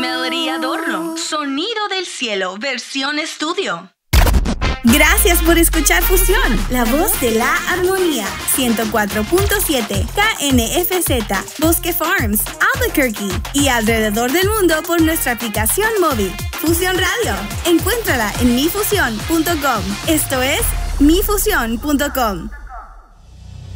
Melody Adorno. Sonido del cielo, versión estudio. Gracias por escuchar Fusión, la voz de la armonía. 104.7 KNFZ, Bosque Farms, Albuquerque y alrededor del mundo por nuestra aplicación móvil. Fusión Radio. Encuéntrala en mifusión.com. Esto es mifusión.com.